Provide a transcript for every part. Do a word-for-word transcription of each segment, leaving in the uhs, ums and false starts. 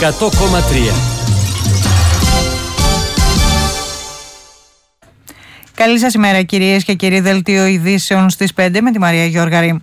εκατό κόμμα τρία. Καλή σας ημέρα κυρίες και κύριοι, δελτίο ειδήσεων στις πέντε με τη Μαρία Γιώργαρη.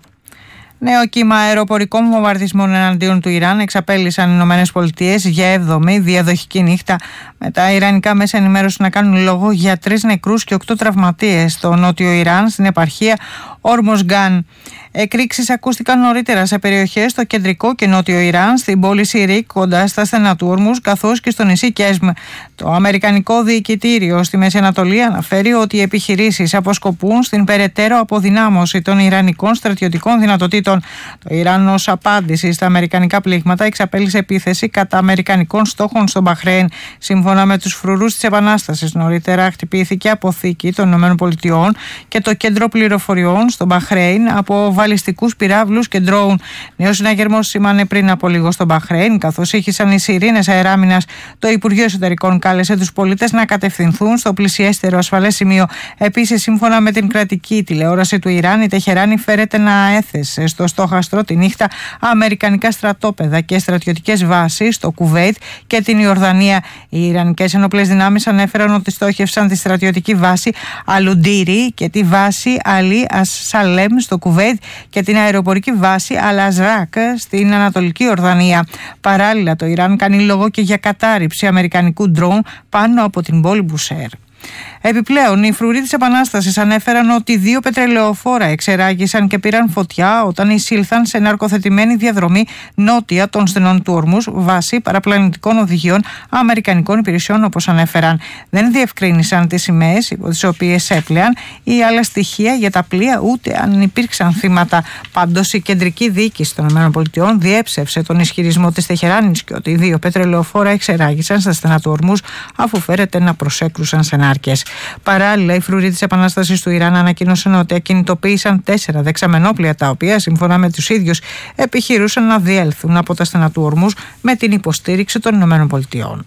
Νέο κύμα αεροπορικών βομβαρδισμών εναντίον του Ιράν εξαπέλυσαν οι Ηνωμένες Πολιτείες για έβδομη διαδοχική νύχτα, με τα ιρανικά μέσα ενημέρωση να κάνουν λόγο για τρεις νεκρούς και οκτώ τραυματίες στο νότιο Ιράν, στην επαρχία Ορμοζγκάν. Εκρήξεις ακούστηκαν νωρίτερα σε περιοχές στο κεντρικό και νότιο Ιράν, στην πόλη Σιρίκ κοντά στα στενά του Ορμούζ, καθώς και στο νησί Κέσμ. Το Αμερικανικό Διοικητήριο στη Μέση Ανατολή αναφέρει ότι οι επιχειρήσεις αποσκοπούν στην περαιτέρω αποδυνάμωση των ιρανικών στρατιωτικών δυνατοτήτων. Το Ιράν, ως απάντηση στα αμερικανικά πλήγματα, εξαπέλυσε επίθεση κατά αμερικανικών στόχων στο Μπαχρέιν. Σύμφωνα με τους φρουρούς της Επανάστασης, νωρίτερα χτυπήθηκε αποθήκη των ΗΠΑ και το κέντρο πληροφοριών στο Μπαχρέιν από βαλιστικούς πυράβλους και ντρόουν. Νέο συναγερμός σήμανε πριν από λίγο στο Μπαχρέιν, καθώς ήχησαν οι σιρήνες αεράμινας. Το Υπουργείο Εσωτερικών κάλεσε τους πολίτες να κατευθυνθούν στο πλησιέστερο ασφαλές σημείο. Επίσης, σύμφωνα με την κρατική τηλεόραση του Ιράν, η Τεχεράνη φέρεται να έθεσε στο στόχαστρο τη νύχτα αμερικανικά στρατόπεδα και στρατιωτικές βάσεις στο Κουβέιτ και την Ιορδανία. Οι Ιρανικές ενόπλες δυνάμεις ανέφεραν ότι στόχευσαν τη στρατιωτική βάση Αλουντίρι και τη βάση Αλί Ασσαλέμ στο Κουβέιτ και την αεροπορική βάση Αλ-Αζράκ στην Ανατολική Ιορδανία. Παράλληλα, το Ιράν κάνει λόγο και για κατάρριψη αμερικανικού ντρόουν πάνω από την πόλη Μπουσέρ. Επιπλέον, οι φρουροί της Επανάστασης ανέφεραν ότι δύο πετρελαιοφόρα εξεράγησαν και πήραν φωτιά όταν εισήλθαν σε ναρκοθετημένη διαδρομή νότια των στενών του Ορμούς βάσει παραπλανητικών οδηγιών αμερικανικών υπηρεσιών, όπως ανέφεραν. Δεν διευκρίνησαν τις σημαίες υπό τις οποίες έπλεαν ή άλλα στοιχεία για τα πλοία, ούτε αν υπήρξαν θύματα. Πάντως, η κεντρική διοίκηση των ΗΠΑ διέψευσε τον ισχυρισμό της Τεχεράνης και ότι οι δύο πετρελαιοφόρα εξεράγησαν στα στενά του Ορμούς, αφού φέρεται να προσέκρουσαν σε νάρκες. Παράλληλα, οι φρουροί της Επανάστασης του Ιράν ανακοίνωσαν ότι ακινητοποίησαν τέσσερα δεξαμενόπλια, τα οποία, σύμφωνα με τους ίδιους, επιχειρούσαν να διέλθουν από τα στενά του Ορμούς με την υποστήριξη των ΗΠΑ.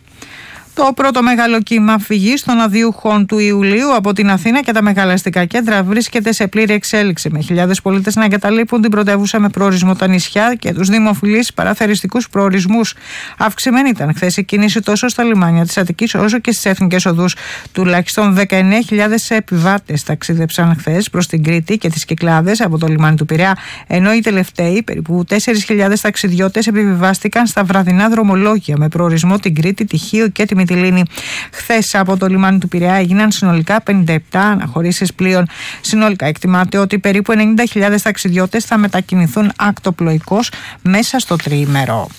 Το πρώτο μεγάλο κύμα φυγής των αδιούχων του Ιουλίου από την Αθήνα και τα μεγάλα αστικά κέντρα βρίσκεται σε πλήρη εξέλιξη, με χιλιάδες πολίτες να εγκαταλείπουν την πρωτεύουσα με προορισμό τα νησιά και τους δημοφιλείς παραθεριστικούς προορισμούς. Αυξημένη ήταν χθες η κίνηση τόσο στα λιμάνια της Αττικής όσο και στις εθνικές οδούς. Τουλάχιστον δεκαεννέα χιλιάδες επιβάτες ταξίδεψαν χθες προς την Κρήτη και τις Κυκλάδες από το λιμάνι του Πειραιά, ενώ οι τελευταίοι, περίπου τέσσερις χιλιάδες ταξιδιώτες, επιβιβάστηκαν στα βραδινά δρομολόγια με προορισμό την Κρήτη, τη Χίο και τη Μυτιλήνη. Χθες από το λιμάνι του Πειραιά έγιναν συνολικά πενήντα επτά αναχωρήσεις πλοίων. Συνολικά εκτιμάται ότι περίπου ενενήντα χιλιάδες ταξιδιώτες θα μετακινηθούν ακτοπλοϊκώς μέσα στο τριήμερο.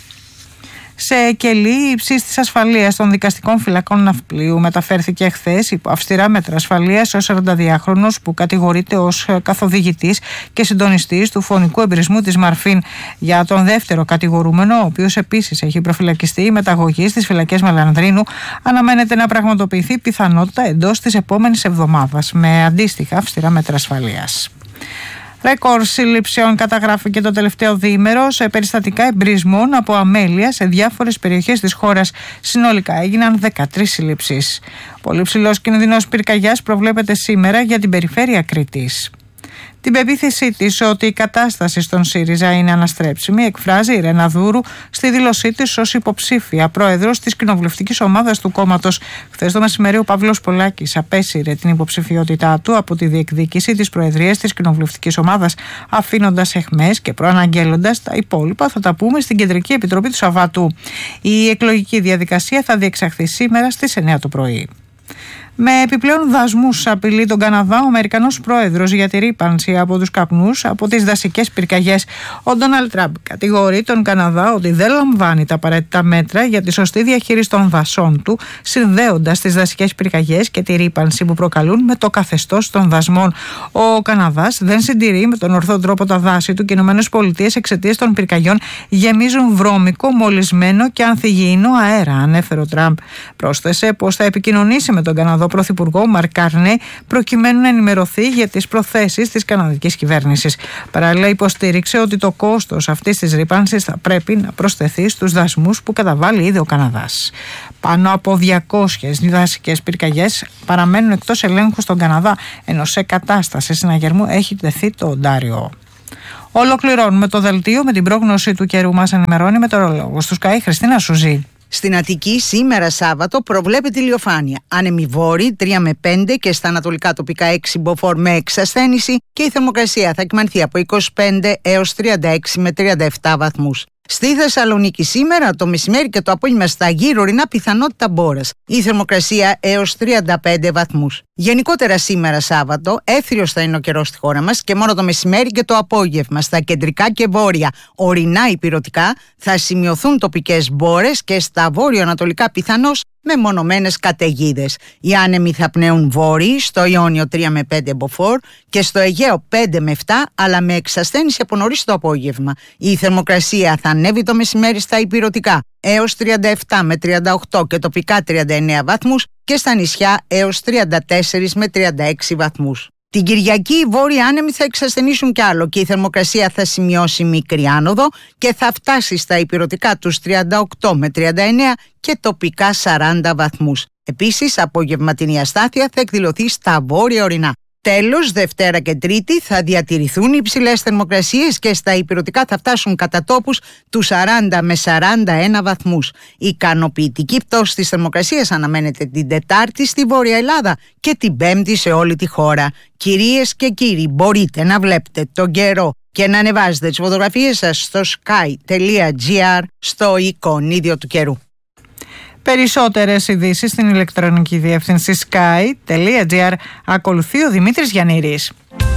Σε κελί, υψής της ασφαλείας των δικαστικών φυλακών ναυπλίου μεταφέρθηκε χθες υπό αυστηρά μέτρα ασφαλείας ο σαρανταδυάχρονος που κατηγορείται ως καθοδηγητής και συντονιστής του φωνικού εμπειρισμού της Μαρφίν. Για τον δεύτερο κατηγορούμενο, ο οποίος επίσης έχει προφυλακιστεί μεταγωγή στις φυλακές Μαλανδρίνου, αναμένεται να πραγματοποιηθεί πιθανότητα εντός της επόμενης εβδομάδας με αντίστοιχα αυστηρά μέτρα ασφαλείας. Ρεκόρ σύλληψεων καταγράφηκε το τελευταίο διήμερο σε περιστατικά εμπρισμών από αμέλεια σε διάφορες περιοχές της χώρας. Συνολικά έγιναν δεκατρείς συλλήψεις. Πολύ ψηλός κίνδυνος πυρκαγιάς προβλέπεται σήμερα για την περιφέρεια Κρήτης. Την πεποίθησή της ότι η κατάσταση στον ΣΥΡΙΖΑ είναι αναστρέψιμη εκφράζει η Ρένα Δούρου στη δήλωσή της ως υποψήφια πρόεδρος της κοινοβουλευτικής ομάδας του κόμματος. Χθες το μεσημέρι ο Παύλος Πολάκης απέσυρε την υποψηφιότητά του από τη διεκδίκηση της προεδρίας της κοινοβουλευτικής ομάδας, αφήνοντας αιχμές και προαναγγέλλοντας τα υπόλοιπα θα τα πούμε στην Κεντρική Επιτροπή του Σαββάτου. Η εκλογική διαδικασία θα διεξαχθεί σήμερα στις εννέα το πρωί. Με επιπλέον δασμούς απειλεί τον Καναδά ο Αμερικανός πρόεδρος για τη ρύπανση από τους καπνούς από τις δασικές πυρκαγιές. Ο Ντόναλντ Τραμπ κατηγορεί τον Καναδά ότι δεν λαμβάνει τα απαραίτητα μέτρα για τη σωστή διαχείριση των δασών του, συνδέοντας τις δασικές πυρκαγιές και τη ρύπανση που προκαλούν με το καθεστώς των δασμών. Ο Καναδάς δεν συντηρεί με τον ορθό τρόπο τα δάση του και οι Ηνωμένες Πολιτείες εξαιτίας των πυρκαγιών γεμίζουν βρώμικο, μολυσμένο και ανθυγιεινό αέρα, ανέφερε ο Τραμπ. Πρόσθεσε πως θα επικοινωνήσει με τον Καναδό Πρωθυπουργό Μαρκ Κάρνεϊ προκειμένου να ενημερωθεί για τις προθέσεις της καναδικής κυβέρνησης. Παράλληλα, υποστήριξε ότι το κόστος αυτής της ρύπανσης θα πρέπει να προσθεθεί στους δασμούς που καταβάλει ήδη ο Καναδάς. Πάνω από διακόσιες δασικές πυρκαγιές παραμένουν εκτός ελέγχου στον Καναδά, ενώ σε κατάσταση συναγερμού έχει τεθεί το Οντάριο. Ολοκληρώνουμε το δελτίο με την πρόγνωση του καιρού. Μας ενημερώνει η μετεωρολόγος του Sky, Χριστίνα Σουζή. Στην Αττική σήμερα Σάββατο προβλέπεται ηλιοφάνεια. Άνεμοι βόρειοι τρία με πέντε και στα ανατολικά τοπικά έξι μποφόρ με εξασθένηση και η θερμοκρασία θα κυμανθεί από είκοσι πέντε έως τριάντα έξι με τριάντα επτά βαθμούς. Στη Θεσσαλονίκη σήμερα το μεσημέρι και το απόγευμα στα γύρω ορεινά πιθανότητα μπόρας. Η θερμοκρασία έως τριάντα πέντε βαθμούς. Γενικότερα σήμερα Σάββατο έθριος θα είναι ο καιρός στη χώρα μας και μόνο το μεσημέρι και το απόγευμα στα κεντρικά και βόρεια ορεινά υπηρετικά θα σημειωθούν τοπικές μπόρες και στα βόρειο-ανατολικά πιθανώς μεμονωμένες καταιγίδες. Οι άνεμοι θα πνέουν βόρειοι στο Ιόνιο τρία με πέντε μποφόρ και στο Αιγαίο πέντε με επτά, αλλά με εξασθένηση από νωρίς το απόγευμα. Η θερμοκρασία θα ανέβει το μεσημέρι στα υπηρετικά έως τριάντα επτά με τριάντα οκτώ και τοπικά τριάντα εννέα βαθμούς και στα νησιά έως τριάντα τέσσερα με τριάντα έξι βαθμούς. Την Κυριακή οι βόρειοι άνεμοι θα εξασθενήσουν κι άλλο και η θερμοκρασία θα σημειώσει μικρή άνοδο και θα φτάσει στα υπηρετικά τους τριάντα οκτώ με τριάντα εννέα και τοπικά σαράντα βαθμούς. Επίσης, απογευματινή αστάθεια θα εκδηλωθεί στα βόρεια ορεινά. Τέλος, Δευτέρα και Τρίτη θα διατηρηθούν οι υψηλές θερμοκρασίες και στα υπηρετικά θα φτάσουν κατά τόπους τους σαράντα με σαράντα ένα βαθμούς. Η ικανοποιητική πτώση της θερμοκρασίας αναμένεται την Τετάρτη στη Βόρεια Ελλάδα και την Πέμπτη σε όλη τη χώρα. Κυρίες και κύριοι, μπορείτε να βλέπετε τον καιρό και να ανεβάζετε τις φωτογραφίες σας στο sky τελεία gr στο εικονίδιο του καιρού. Περισσότερες ειδήσεις στην ηλεκτρονική διεύθυνση sky τελεία gr. Ακολουθεί ο Δημήτρης Γιαννήρης.